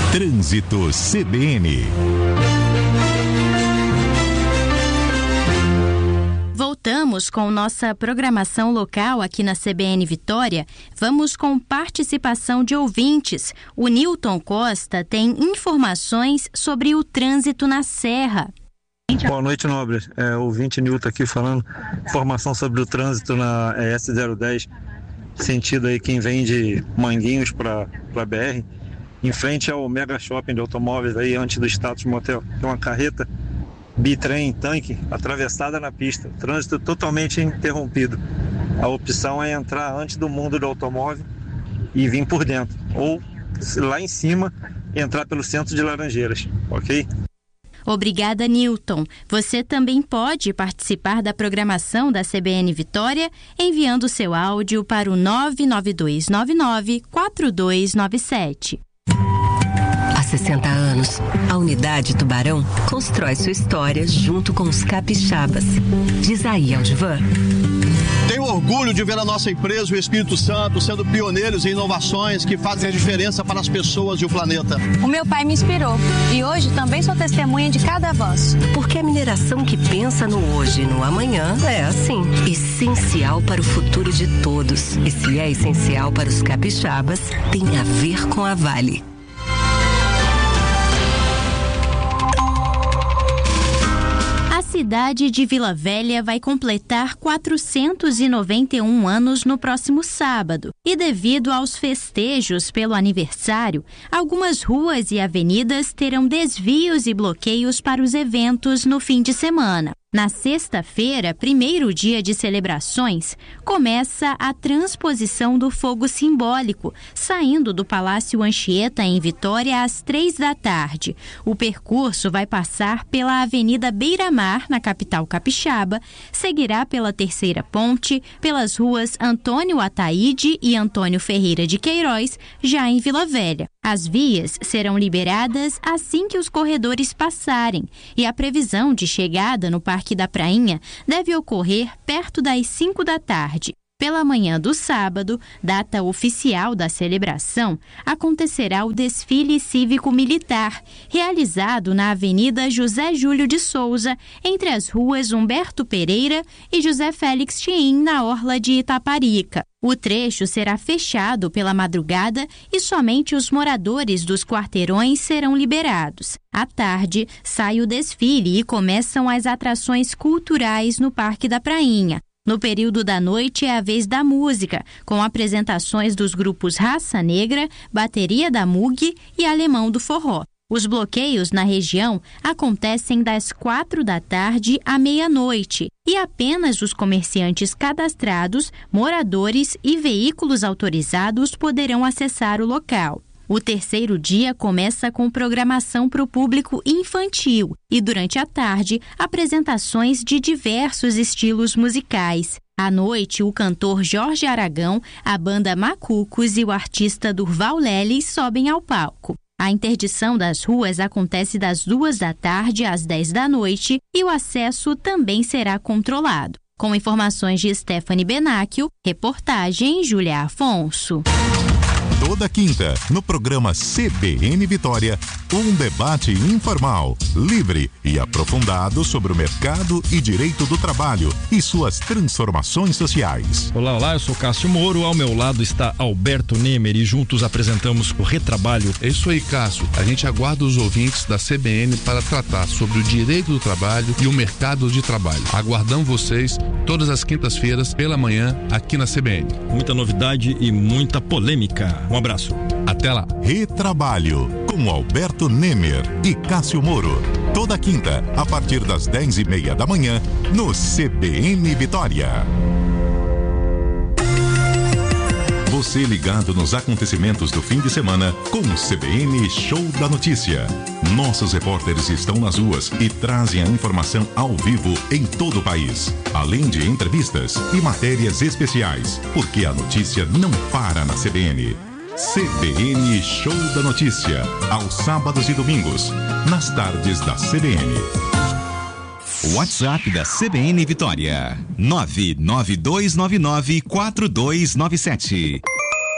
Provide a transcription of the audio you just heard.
Trânsito CBN. Voltamos com nossa programação local aqui na CBN Vitória. Vamos com participação de ouvintes. O Nilton Costa tem informações sobre o trânsito na Serra. Boa noite, nobre. Ouvinte Nilton aqui falando. Informação sobre o trânsito na S010, sentido aí quem vem de Manguinhos para BR. Em frente ao Mega Shopping de automóveis, aí antes do Status Motel, tem uma carreta bitrem tanque atravessada na pista, trânsito totalmente interrompido. A opção é entrar antes do mundo do automóvel e vir por dentro, ou lá em cima entrar pelo centro de Laranjeiras, ok? Obrigada, Nilton. Você também pode participar da programação da CBN Vitória enviando seu áudio para o 99299-4297. Há 60 anos, a Unidade Tubarão constrói sua história junto com os capixabas. Diz aí, Aldivan. Tenho orgulho de ver a nossa empresa, o Espírito Santo, sendo pioneiros em inovações que fazem a diferença para as pessoas e o planeta. O meu pai me inspirou e hoje também sou testemunha de cada avanço. Porque a mineração que pensa no hoje e no amanhã é assim, essencial para o futuro de todos. E se é essencial para os capixabas, tem a ver com a Vale. A cidade de Vila Velha vai completar 491 anos no próximo sábado. E devido aos festejos pelo aniversário, algumas ruas e avenidas terão desvios e bloqueios para os eventos no fim de semana. Na sexta-feira, primeiro dia de celebrações, começa a transposição do fogo simbólico, saindo do Palácio Anchieta, em Vitória, às 15h. O percurso vai passar pela Avenida Beira-Mar, na capital capixaba, seguirá pela Terceira Ponte, pelas ruas Antônio Ataíde e Antônio Ferreira de Queiroz, já em Vila Velha. As vias serão liberadas assim que os corredores passarem e a previsão de chegada no Parque da Prainha deve ocorrer perto das 17h. Pela manhã do sábado, data oficial da celebração, acontecerá o desfile cívico-militar, realizado na Avenida José Júlio de Souza, entre as ruas Humberto Pereira e José Félix Chiem, na orla de Itaparica. O trecho será fechado pela madrugada e somente os moradores dos quarteirões serão liberados. À tarde, sai o desfile e começam as atrações culturais no Parque da Prainha. No período da noite é a vez da música, com apresentações dos grupos Raça Negra, Bateria da Mug e Alemão do Forró. Os bloqueios na região acontecem das 16h à meia-noite e apenas os comerciantes cadastrados, moradores e veículos autorizados poderão acessar o local. O terceiro dia começa com programação para o público infantil e, durante a tarde, apresentações de diversos estilos musicais. À noite, o cantor Jorge Aragão, a banda Macucos e o artista Durval Leles sobem ao palco. A interdição das ruas acontece das 14h às 22h e o acesso também será controlado. Com informações de Stephanie Benacchio, reportagem Júlia Afonso. Toda quinta, no programa CBN Vitória, um debate informal, livre e aprofundado sobre o mercado e direito do trabalho e suas transformações sociais. Olá, eu sou Cássio Moro, ao meu lado está Alberto Nemer e juntos apresentamos o Retrabalho. É isso aí, Cássio. A gente aguarda os ouvintes da CBN para tratar sobre o direito do trabalho e o mercado de trabalho. Aguardamos vocês todas as quintas-feiras pela manhã aqui na CBN. Muita novidade e muita polêmica. Um abraço. Até lá. Retrabalho, com Alberto Nemer e Cássio Moro. Toda quinta, a partir das 10h30 da manhã, no CBN Vitória. Você ligado nos acontecimentos do fim de semana com o CBN Show da Notícia. Nossos repórteres estão nas ruas e trazem a informação ao vivo em todo o país. Além de entrevistas e matérias especiais, porque a notícia não para na CBN. CBN Show da Notícia, aos sábados e domingos, nas tardes da CBN. WhatsApp da CBN Vitória, 992994297.